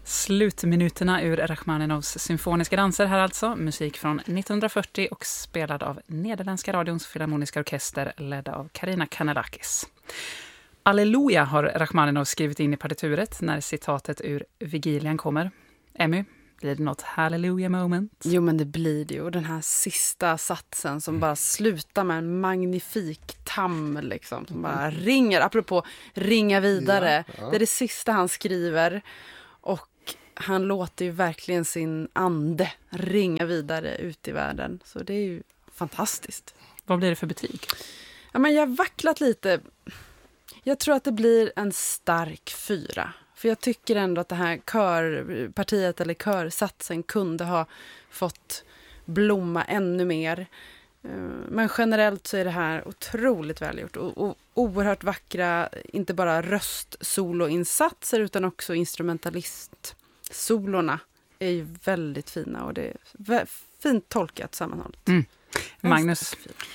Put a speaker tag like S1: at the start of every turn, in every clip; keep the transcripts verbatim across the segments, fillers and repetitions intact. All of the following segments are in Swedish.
S1: Slutminuterna ur Rachmaninovs symfoniska danser här alltså. Musik från nittonhundrafyrtio och spelad av Nederländska radions filharmoniska orkester ledda av Karina Kanellakis. Alleluja har Rachmaninov skrivit in i partituret när citatet ur Vigilian kommer. Emmy, blir det något hallelujah moment?
S2: Jo, men det blir det ju. Och den här sista satsen som bara slutar med en magnifik tam liksom, som bara ringer, apropå ringa vidare. Ja, ja. Det är det sista han skriver och han låter ju verkligen sin ande ringa vidare ut i världen. Så det är ju fantastiskt.
S1: Vad blir det för betyg?
S2: Ja, men jag har vacklat lite. Jag tror att det blir en stark fyra. För jag tycker ändå att det här körpartiet eller körsatsen kunde ha fått blomma ännu mer. Men generellt så är det här otroligt välgjort och, och oerhört vackra, inte bara röstsoloinsatser utan också instrumentalistsolorna är ju väldigt fina och det är fint tolkat sammanhållet.
S1: Mm. Magnus?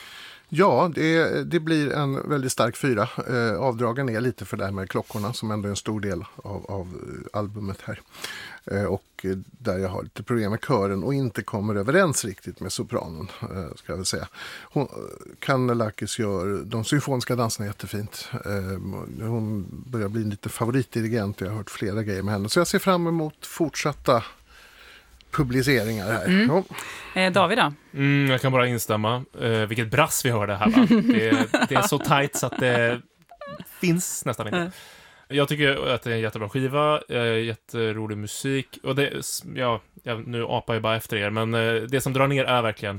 S3: Ja, det, det blir en väldigt stark fyra. Eh, avdragen är lite för det här med klockorna som ändå är en stor del av, av albumet här. Eh, och där jag har lite problem med kören och inte kommer överens riktigt med sopranen, eh, ska jag väl säga. Hon, Kanellakis gör de symfoniska danserna jättefint. Eh, hon börjar bli en lite favoritdirigent. Jag har hört flera grejer med henne. Så jag ser fram emot fortsatta publiceringar här.
S1: Mm.
S3: Ja.
S1: Eh, David då?
S4: Mm, jag kan bara instämma. Eh, vilket brass vi hörde här, va? Det, det är så tajt så att det finns nästan inte. Mm. Jag tycker att det är en jättebra skiva, eh, jätterolig musik. Och det, ja, jag, nu apar jag bara efter er, men eh, det som drar ner är verkligen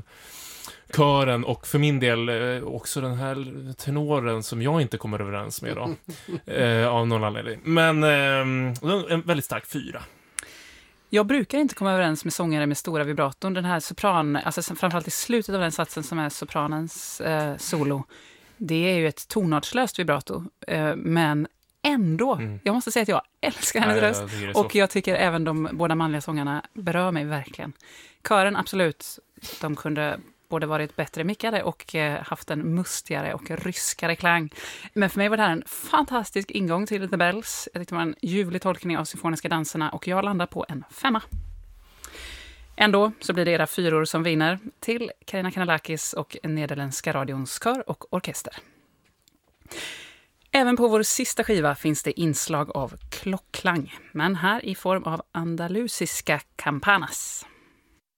S4: kören och för min del eh, också den här tenoren som jag inte kommer överens med då. Eh, av någon anledning. Men eh, en väldigt stark fyra.
S1: Jag brukar inte komma överens med sångare med stora vibraton. Den här sopran, alltså framförallt i slutet av den satsen som är sopranens eh, solo. Det är ju ett tonartslöst vibrato. Eh, men ändå, mm. jag måste säga att jag älskar hennes röst. Jag och jag tycker även de båda manliga sångarna berör mig verkligen. Kören, absolut. De kunde både varit bättre mickade och eh, haft en mustigare och ryskare klang. Men för mig var det här en fantastisk ingång till The Bells. Jag tyckte det var en ljuvlig tolkning av symfoniska danserna och jag landar på en femma. Ändå så blir det era fyror som vinner till Karina Kanellakis och Nederländska radions kör och orkester. Även på vår sista skiva finns det inslag av klockklang, men här i form av andalusiska campanas.